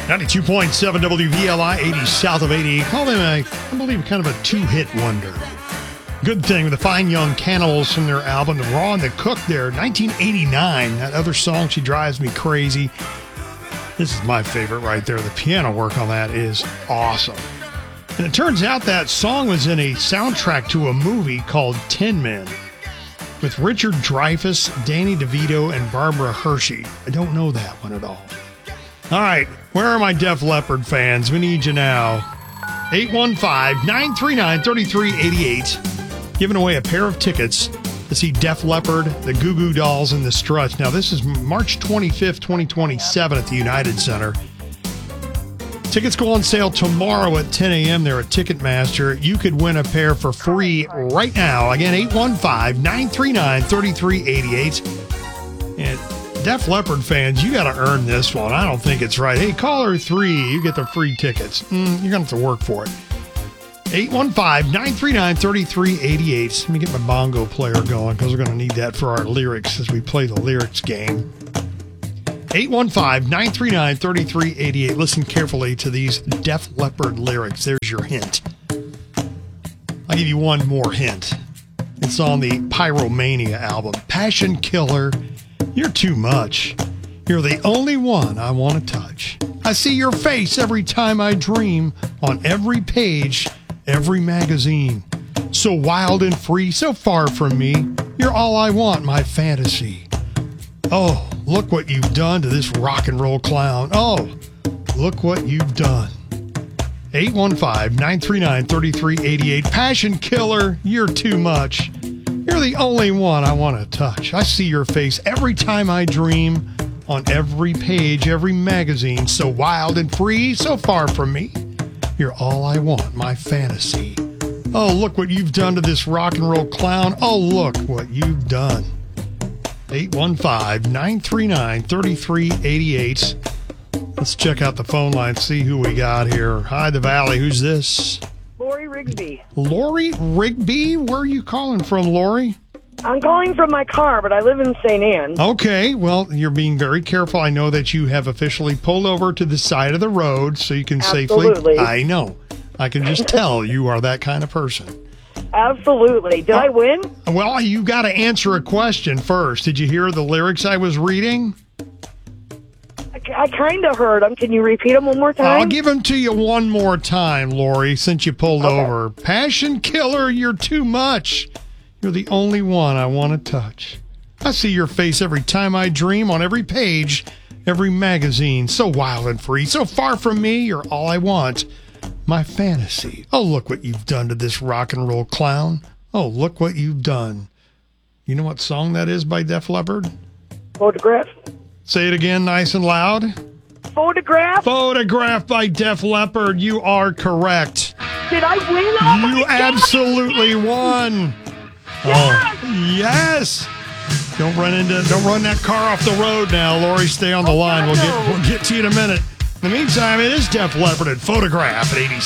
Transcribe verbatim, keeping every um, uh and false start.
ninety-two point seven W V L I, eighty south of eighty. Call them, a, I believe, kind of a two-hit wonder. Good Thing, the Fine Young Cannibals from their album, The Raw and the Cook there, nineteen eighty-nine. That other song, She Drives Me Crazy. This is my favorite right there. The piano work on that is awesome. And it turns out that song was in a soundtrack to a movie called Tin Men with Richard Dreyfuss, Danny DeVito, and Barbara Hershey. I don't know that one at all. All right, where are my Def Leppard fans? We need you now. eight one five, nine three nine, three three eight eight. Giving away a pair of tickets to see Def Leppard, the Goo Goo Dolls, and the Struts. Now, this is March twenty-fifth, twenty twenty-seven at the United Center. Tickets go on sale tomorrow at ten a.m. there at Ticketmaster. You could win a pair for free right now. Again, eight one five, nine three nine, three three eight eight. And Def Leppard fans, you got to earn this one. I don't think it's right. Hey, caller three, you get the free tickets. Mm, you're going to have to work for it. eight one five, nine three nine, three three eight eight. Let me get my bongo player going because we're going to need that for our lyrics as we play the lyrics game. eight one five, nine three nine, three three eight eight. Listen carefully to these Def Leppard lyrics. There's your hint. I'll give you one more hint. It's on the Pyromania album. Passion Killer, you're too much. You're the only one I want to touch. I see your face every time I dream, on every page, every magazine. So wild and free, so far from me. You're all I want, my fantasy. Oh, look what you've done to this rock and roll clown. Oh, look what you've done. eight one five, nine three nine, three three eight eight. Passion Killer, you're too much. You're the only one I want to touch. I see your face every time I dream, on every page, every magazine. So wild and free, so far from me. You're all I want, my fantasy. Oh, look what you've done to this rock and roll clown. Oh, look what you've done. eight one five, nine three nine, three three eight eight. Let's check out the phone line, see who we got here. Hi, the Valley. Who's this? Lori Rigsby. Lori Rigby? Where are you calling from, Lori? I'm calling from my car, but I live in Saint Anne. Okay, well, you're being very careful. I know that you have officially pulled over to the side of the road so you can Absolutely. safely... I know. I can just tell you are that kind of person. Absolutely. Did I win? Well, you got to answer a question first. Did you hear the lyrics I was reading? I, I kind of heard them. Can you repeat them one more time? I'll give them to you one more time, Lori, since you pulled Okay. over. Passion Killer, you're too much. You're the only one I want to touch. I see your face every time I dream, on every page, every magazine. So wild and free, so far from me, you're all I want. My fantasy. Oh, look what you've done to this rock and roll clown. Oh, look what you've done. You know what song that is by Def Leppard? Photograph. Say it again nice and loud. Photograph? Photograph by Def Leppard. You are correct. Did I win? Oh my You God. absolutely won. Yes! Oh, yes. Don't run into, don't run that car off the road now, Lori. Stay on the Oh, line. We'll God, get, no. we'll get to you in a minute. In the meantime, it is Def Leppard and Photograph at eighty